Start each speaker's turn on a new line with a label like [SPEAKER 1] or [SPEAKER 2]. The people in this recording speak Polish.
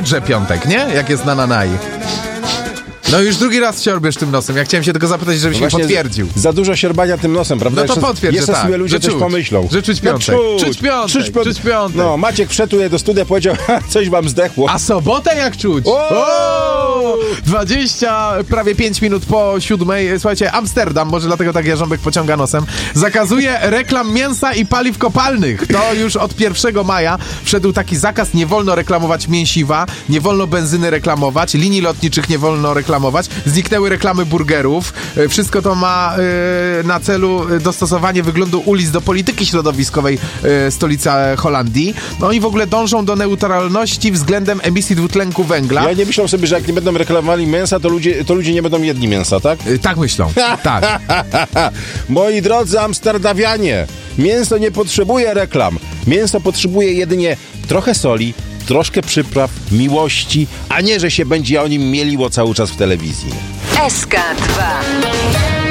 [SPEAKER 1] pojutrze piątek, nie? Jak jest na Nanai. No już drugi raz siorbesz tym nosem. Ja chciałem się tylko zapytać, żebyś mi potwierdził.
[SPEAKER 2] Za dużo siorbania tym nosem, prawda?
[SPEAKER 1] No to potwierdź,
[SPEAKER 2] jeszcze
[SPEAKER 1] tak.
[SPEAKER 2] sobie ludzie coś pomyślą.
[SPEAKER 1] Że czuć piątek. Czuć piątek.
[SPEAKER 2] No, Maciek wszedł tutaj do studia, powiedział, coś wam zdechło.
[SPEAKER 1] A sobotę jak czuć? prawie 5 minut po 7. Słuchajcie, Amsterdam, może dlatego tak Jarząbek pociąga nosem, zakazuje reklam mięsa i paliw kopalnych. To już od 1 maja wszedł taki zakaz, nie wolno reklamować mięsiwa, nie wolno benzyny reklamować, linii lotniczych nie wolno reklamować, zniknęły reklamy burgerów. Wszystko to ma na celu dostosowanie wyglądu ulic do polityki środowiskowej stolicy Holandii. No i w ogóle dążą do neutralności względem emisji dwutlenku węgla.
[SPEAKER 2] Ja nie myślę sobie, że jak nie będą reklamowali mięsa, to ludzie nie będą jedli mięsa, tak?
[SPEAKER 1] Tak myślą, tak.
[SPEAKER 2] Moi drodzy Amsterdawianie, mięso nie potrzebuje reklam. Mięso potrzebuje jedynie trochę soli, troszkę przypraw, miłości, a nie, że się będzie o nim mieliło cały czas w telewizji.
[SPEAKER 3] SK2